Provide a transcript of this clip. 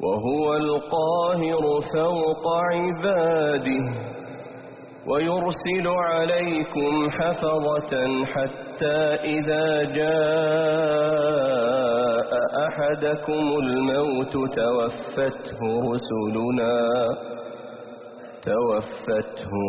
وهو القاهر فوق عباده ويرسل عليكم حفظة حتى إذا جاء أحدكم الموت توفته